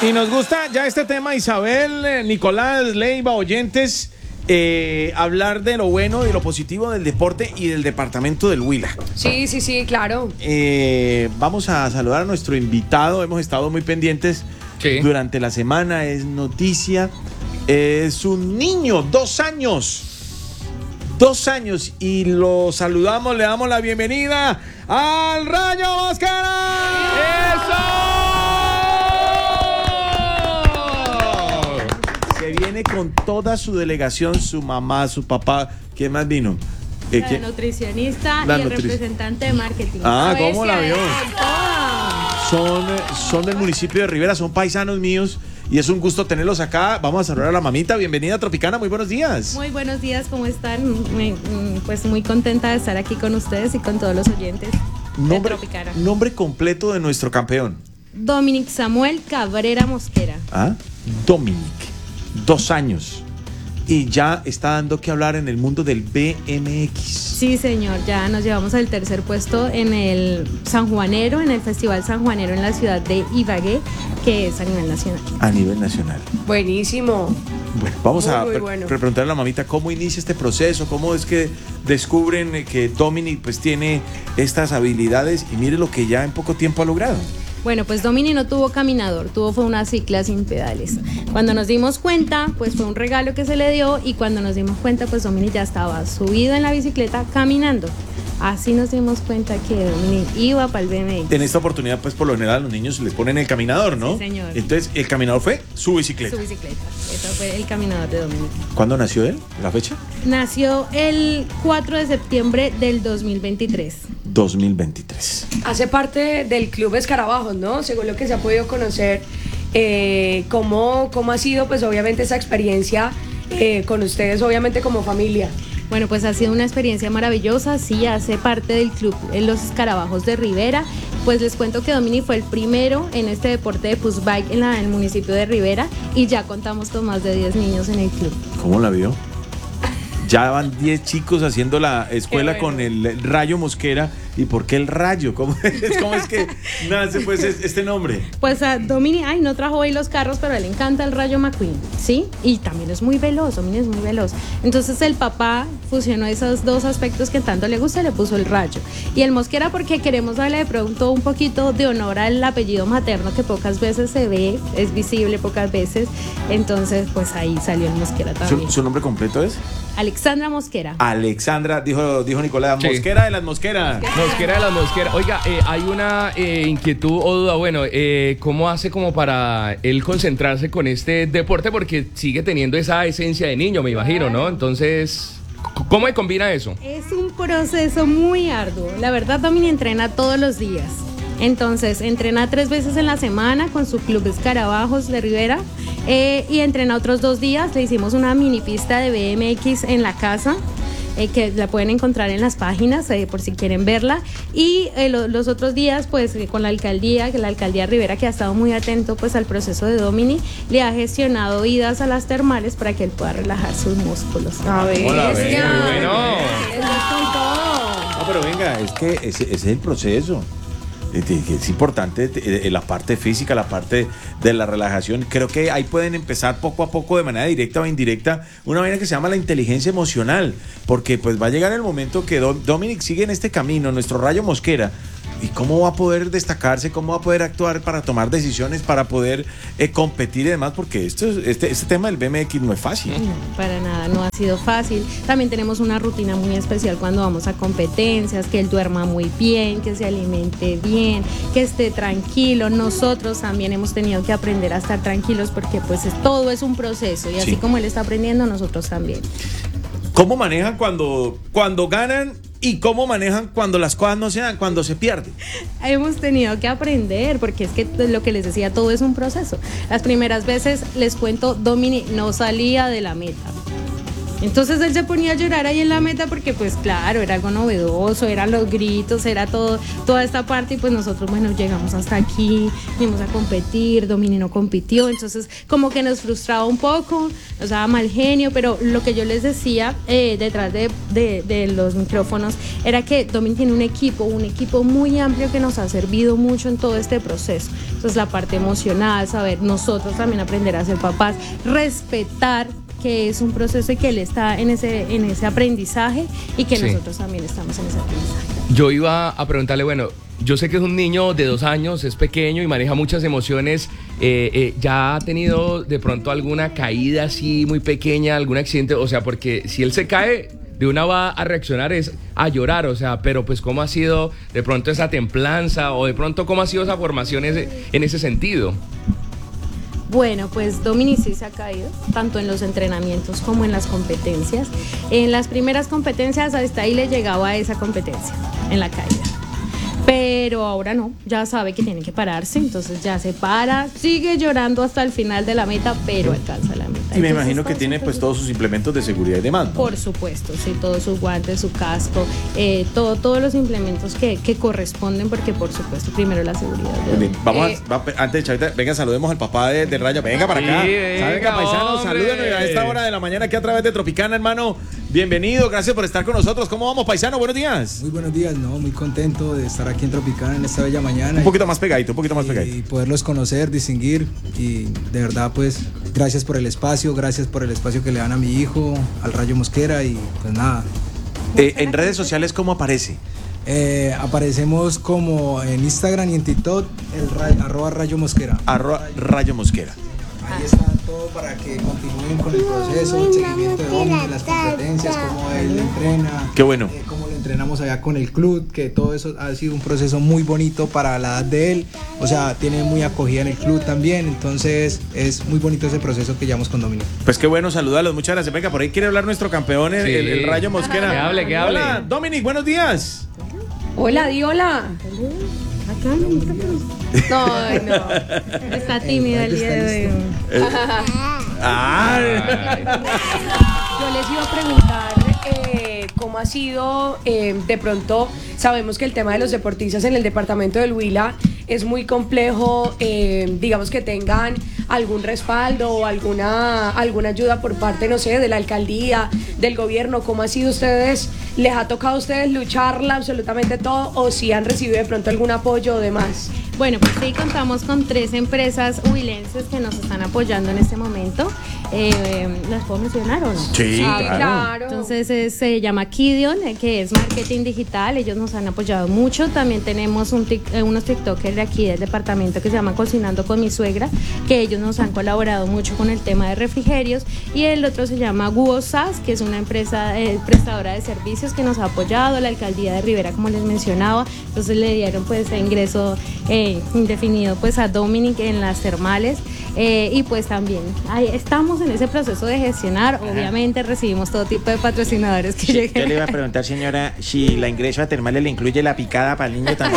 Y nos gusta ya este tema, Isabel, Nicolás, Leiva, oyentes, hablar de lo bueno y lo positivo del deporte y del departamento del Huila. Sí, claro. Vamos a saludar a nuestro invitado, hemos estado muy pendientes durante la semana, es noticia, es un niño, 2 años. 2 años y lo saludamos, le damos la bienvenida al Rayo Mosquera. ¡Eso! Se viene con toda su delegación, su mamá, su papá. ¿Quién más vino? La nutricionista y el representante de marketing. Ah, ¿cómo la vio? Son del municipio de Rivera, son paisanos míos. Y es un gusto tenerlos acá. Vamos a saludar a la mamita. Bienvenida, Tropicana. Muy buenos días. Muy buenos días, ¿cómo están? Pues muy contenta de estar aquí con ustedes y con todos los oyentes de Tropicana. Nombre completo de nuestro campeón. Dominic Samuel Cabrera Mosquera. Ah, Dominic. 2 años. Y ya está dando que hablar en el mundo del BMX. Sí, señor, ya nos llevamos al 3er puesto en el Sanjuanero, en el Festival Sanjuanero en la ciudad de Ibagué, que es a nivel nacional. A nivel nacional. Buenísimo. Bueno, vamos a bueno. preguntarle a la mamita cómo inicia este proceso, cómo es que descubren que Dominic pues tiene estas habilidades y mire lo que ya en poco tiempo ha logrado. Bueno, pues Domini no tuvo caminador, fue una cicla sin pedales. Cuando nos dimos cuenta, pues fue un regalo que se le dio y cuando nos dimos cuenta, pues Domini ya estaba subido en la bicicleta caminando. Así nos dimos cuenta que Domini iba para el BMX. En esta oportunidad, pues por lo general a los niños les ponen el caminador, ¿no? Sí, señor. Entonces, el caminador fue su bicicleta. Su bicicleta, eso fue el caminador de Domini. ¿Cuándo nació él? ¿La fecha? Nació el 4 de septiembre del 2023. 2023. Hace parte del Club Escarabajos, ¿no? Según lo que se ha podido conocer, cómo ha sido, pues obviamente esa experiencia con ustedes, obviamente como familia. Bueno, pues ha sido una experiencia maravillosa, sí, hace parte del club en los Escarabajos de Rivera. Pues les cuento que Domini fue el primero en este deporte de push bike en el municipio de Rivera y ya contamos con más de 10 niños en el club. ¿Cómo la vio? Ya van 10 chicos haciendo la escuela con el Rayo Mosquera. ¿Y por qué el Rayo? ¿Cómo es que nace pues este nombre? Pues a Domini, no trajo hoy los carros, pero a él le encanta el Rayo McQueen, ¿sí? Y también es muy veloz, Domini es muy veloz. Entonces el papá fusionó esos 2 aspectos que tanto le gusta y le puso el Rayo. Y el Mosquera porque queremos darle de pronto un poquito de honor al apellido materno que pocas veces se ve, es visible pocas veces. Entonces pues ahí salió el Mosquera también. ¿Su nombre completo es? Alexandra Mosquera. Alexandra, dijo Nicolás, sí. Mosquera de las Mosqueras. Mosquera de las Mosqueras. Oiga, hay una inquietud o duda, bueno, ¿cómo hace como para él concentrarse con este deporte? Porque sigue teniendo esa esencia de niño, me imagino, ¿no? Entonces, ¿cómo se combina eso? Es un proceso muy arduo. La verdad, Domini entrena todos los días. Entonces, entrena 3 veces en la semana con su club Escarabajos de Rivera y entrena otros 2 días. Le hicimos una mini pista de BMX en la casa. Que la pueden encontrar en las páginas por si quieren verla y los otros días pues con la alcaldía Rivera, que ha estado muy atento pues al proceso de Domini, le ha gestionado idas a las termales para que él pueda relajar sus músculos. A ver, bueno. No, pero venga, es que ese es el proceso. Es importante la parte física, la parte de la relajación. Creo que ahí pueden empezar poco a poco, de manera directa o indirecta, una vaina que se llama la inteligencia emocional, porque pues va a llegar el momento que Dominic sigue en este camino, nuestro Rayo Mosquera. ¿Y cómo va a poder destacarse? ¿Cómo va a poder actuar para tomar decisiones, para poder competir y demás? Porque este tema del BMX no es fácil. No, para nada, no ha sido fácil. También tenemos una rutina muy especial cuando vamos a competencias, que él duerma muy bien, que se alimente bien, que esté tranquilo. Nosotros también hemos tenido que aprender a estar tranquilos porque pues todo es un proceso y así como él está aprendiendo, nosotros también. ¿Cómo manejan cuando ganan y cómo manejan cuando las cosas no se dan, cuando se pierde? Hemos tenido que aprender porque es que lo que les decía, todo es un proceso. Las primeras veces, les cuento, Domini no salía de la meta. Entonces él se ponía a llorar ahí en la meta porque pues claro, era algo novedoso, eran los gritos, era toda esta parte y pues nosotros, bueno, llegamos hasta aquí, fuimos a competir, Domini no compitió, entonces como que nos frustraba un poco, nos daba mal genio, pero lo que yo les decía detrás de los micrófonos era que Domini tiene un equipo muy amplio que nos ha servido mucho en todo este proceso. Entonces la parte emocional, saber nosotros también aprender a ser papás, respetar que es un proceso y que él está en ese aprendizaje y que nosotros también estamos en ese aprendizaje. Yo iba a preguntarle, bueno, yo sé que es un niño de 2 años, es pequeño y maneja muchas emociones. ¿Ya ha tenido de pronto alguna caída así muy pequeña, algún accidente? O sea, porque si él se cae, de una va a reaccionar es a llorar, o sea, pero pues ¿cómo ha sido de pronto esa templanza o de pronto cómo ha sido esa formación en ese sentido? Bueno, pues Domini sí se ha caído, tanto en los entrenamientos como en las competencias. En las primeras competencias hasta ahí le llegaba a esa competencia, en la caída. Pero ahora no, ya sabe que tiene que pararse, entonces ya se para, sigue llorando hasta el final de la meta, pero alcanza la meta. Y me Entonces, imagino que tiene pues todos sus implementos de seguridad y demás, ¿no? Por supuesto, sí, todos sus guantes, su casco, todos los implementos que corresponden, porque por supuesto, primero la seguridad. Vamos antes, Chavita, venga, saludemos al papá del Rayo, venga para acá. Venga, paisano, salúdenos a esta hora de la mañana aquí a través de Tropicana, hermano. Bienvenido, gracias por estar con nosotros. ¿Cómo vamos, paisano? Buenos días. Muy buenos días, no, muy contento de estar aquí en Tropicana en esta bella mañana. Un poquito más pegadito, Y poderlos conocer, distinguir y de verdad pues gracias por el espacio que le dan a mi hijo, al Rayo Mosquera y pues nada. En redes sociales, ¿cómo aparece? Aparecemos como en Instagram y en TikTok, @Rayo Mosquera. @Rayo Mosquera. Ahí está todo para que continúen con el proceso, el seguimiento de Domini, las competencias, cómo él entrena. Qué bueno. Cómo lo entrenamos allá con el club, que todo eso ha sido un proceso muy bonito para la edad de él. O sea, tiene muy acogida en el club también. Entonces, es muy bonito ese proceso que llevamos con Domini. Pues qué bueno, saludarlos. Muchas gracias. Venga, por ahí quiere hablar nuestro campeón, el Rayo Mosquera. Que hable. Hola, Dominic, buenos días. Hola, di hola. No. Está tímido el día de hoy. Yo les iba a preguntar cómo ha sido, de pronto sabemos que el tema de los deportistas en el departamento del Huila es muy complejo, digamos que tengan algún respaldo o alguna ayuda por parte, no sé, de la alcaldía, del gobierno. ¿Cómo ha sido ustedes? ¿Les ha tocado a ustedes lucharla absolutamente todo o si han recibido de pronto algún apoyo o demás? Bueno, pues sí, contamos con 3 empresas huilenses que nos están apoyando en este momento. ¿Las puedo mencionar o no? Sí, claro. Entonces se llama Kidion, que es marketing digital. Ellos nos han apoyado mucho. También tenemos unos TikTokers de aquí del departamento que se llama Cocinando con mi suegra, que ellos nos han colaborado mucho con el tema de refrigerios. Y el otro se llama Guosas, que es una empresa prestadora de servicios que nos ha apoyado. La alcaldía de Rivera, como les mencionaba. Entonces le dieron pues ingreso indefinido pues a Dominic en las termales. Y pues también estamos en ese proceso de gestionar. Obviamente recibimos todo tipo de patrocinadores que lleguen. Yo le iba a preguntar, señora, si la ingreso a termales le incluye la picada para el niño también.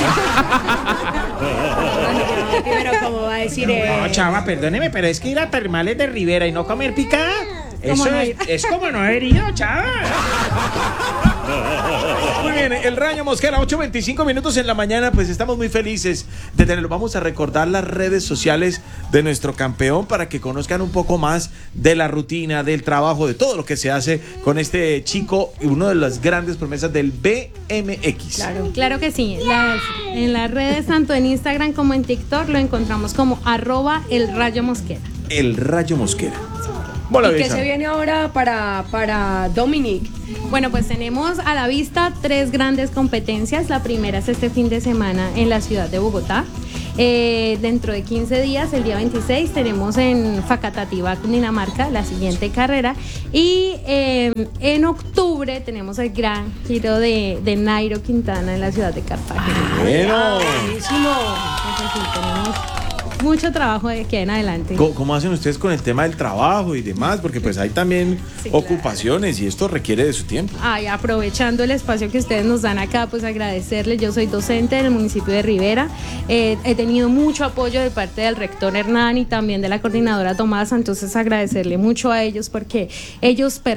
Pero ¿cómo va a decir eso? No, chava, perdóneme, pero es que ir a termales de Rivera y no comer picada, eso es como no haber ido, chava. Muy bien, el Rayo Mosquera, 8:25 minutos en la mañana, pues estamos muy felices de tenerlo. Vamos a recordar las redes sociales de nuestro campeón para que conozcan un poco más de la rutina, del trabajo, de todo lo que se hace con este chico, una de las grandes promesas del BMX. Claro que sí. En las redes, tanto en Instagram como en TikTok, lo encontramos como @elrayomosquera. El Rayo Mosquera. ¿Y qué se viene ahora para Dominic? Bueno, pues tenemos a la vista 3 grandes competencias. La primera es este fin de semana en la ciudad de Bogotá. Dentro de 15 días, el día 26, tenemos en Facatativá, Cundinamarca, la siguiente carrera. Y en octubre tenemos el gran giro de Nairo Quintana en la ciudad de Cartagena. Bueno. Buenísimo. Entonces, sí, tenemos mucho trabajo de aquí en adelante. ¿Cómo hacen ustedes con el tema del trabajo y demás? Porque pues hay también ocupaciones y esto requiere de su tiempo. Aprovechando el espacio que ustedes nos dan acá, pues agradecerles. Yo soy docente del municipio de Rivera. He tenido mucho apoyo de parte del rector Hernán y también de la coordinadora Tomasa. Entonces agradecerle mucho a ellos porque ellos